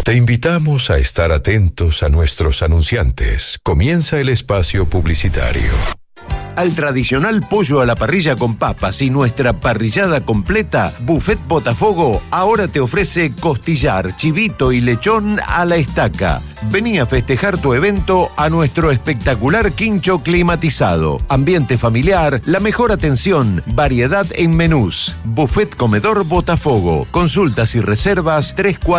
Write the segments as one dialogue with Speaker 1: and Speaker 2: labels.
Speaker 1: Te invitamos a estar atentos a nuestros anunciantes. Comienza el espacio publicitario.
Speaker 2: Al tradicional pollo a la parrilla con papas y nuestra parrillada completa, Buffet Botafogo ahora te ofrece costillar, chivito y lechón a la estaca. Vení a festejar tu evento a nuestro espectacular quincho climatizado. Ambiente familiar, la mejor atención, variedad en menús. Buffet Comedor Botafogo. Consultas y reservas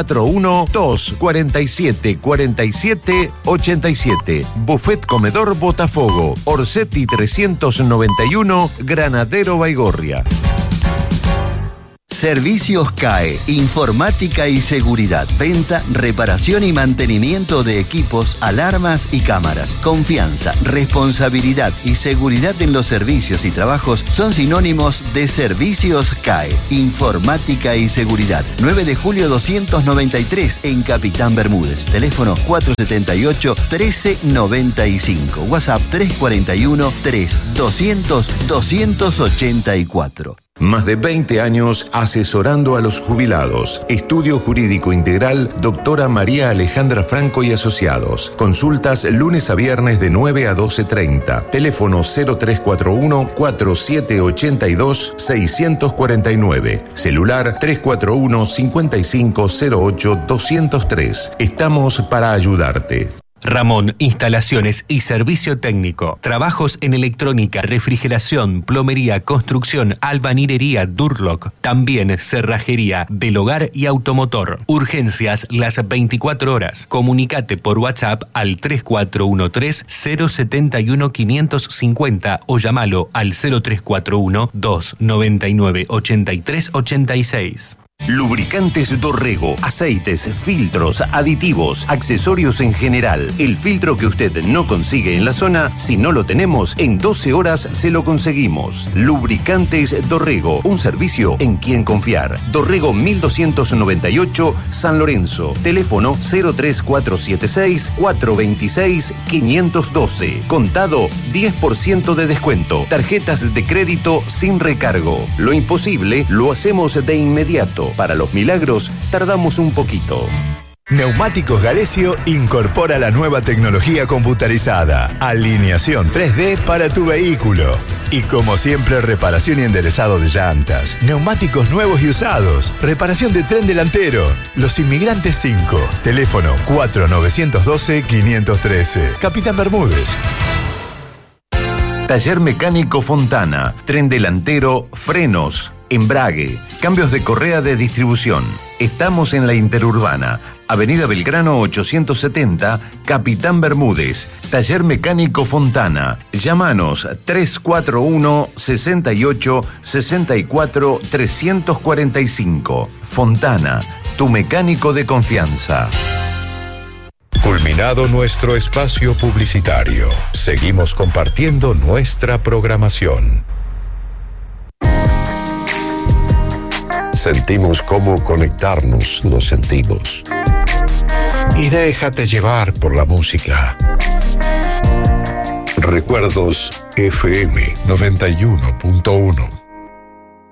Speaker 2: 341-247-47-87. Buffet Comedor Botafogo. Orsetti 391, Granadero Baigorria.
Speaker 3: Servicios CAE, informática y seguridad, venta, reparación y mantenimiento de equipos, alarmas y cámaras. Confianza, responsabilidad y seguridad en los servicios y trabajos son sinónimos de Servicios CAE, informática y seguridad. 9 de julio 293 en Capitán Bermúdez. Teléfono 478-1395. WhatsApp 341-3200-284.
Speaker 2: Más de 20 años asesorando a los jubilados. Estudio Jurídico Integral, doctora María Alejandra Franco y Asociados. Consultas lunes a viernes de 9 a 12:30. Teléfono 0341-4782-649. Celular 341-5508-203. Estamos para ayudarte.
Speaker 4: Ramón, instalaciones y servicio técnico. Trabajos en electrónica, refrigeración, plomería, construcción, albañilería, Durlock. También cerrajería del hogar y automotor. Urgencias las 24 horas. Comunicate por WhatsApp al 3413-071-550 o llámalo al 0341-299-8386.
Speaker 2: Lubricantes Dorrego, aceites, filtros, aditivos, accesorios en general. El filtro que usted no consigue en la zona, si no lo tenemos, en 12 horas se lo conseguimos. Lubricantes Dorrego, un servicio en quien confiar. Dorrego 1298, San Lorenzo. Teléfono 03476-426-512. Contado 10% de descuento. Tarjetas de crédito sin recargo. Lo imposible lo hacemos de inmediato. Para los milagros, tardamos un poquito.
Speaker 5: Neumáticos Galesio incorpora la nueva tecnología computarizada, alineación 3D para tu vehículo. Y como siempre, reparación y enderezado de llantas, neumáticos nuevos y usados, reparación de tren delantero. Los Inmigrantes 5, teléfono 4912-513, Capitán Bermúdez.
Speaker 2: Taller Mecánico Fontana, tren delantero, frenos, embrague, cambios de correa de distribución. Estamos en la Interurbana, Avenida Belgrano 870, Capitán Bermúdez. Taller Mecánico Fontana. Llámanos 341-68-64-345. Fontana, tu mecánico de confianza.
Speaker 1: Culminado nuestro espacio publicitario, seguimos compartiendo nuestra programación. Sentimos cómo conectarnos los sentidos. Y déjate llevar por la música. Recuerdos FM 91.1.